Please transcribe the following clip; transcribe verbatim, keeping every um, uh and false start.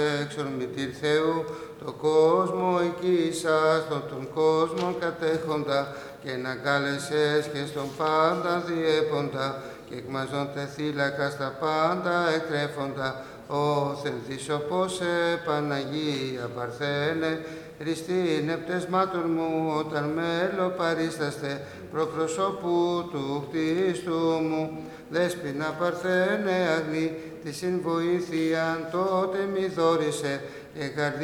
εξορμητήρ Θεού, το κόσμο οικήσας, τον τον κόσμο κατέχοντα, και να κάλεσες και στον πάντα διέποντα, και εκμαζόνται θύλακα στα πάντα εκτρέφοντα. Ω Θεοδίσοπος Παναγία Παρθένε, Χριστίνε πτεσμάτων μου, όταν μέλο παρίσταστε, προπροσώπου του κτίστου μου, Δέσποινα Παρθένε αγνή, τη συμβοήθειαν τότε μη δόρισε, και καρδί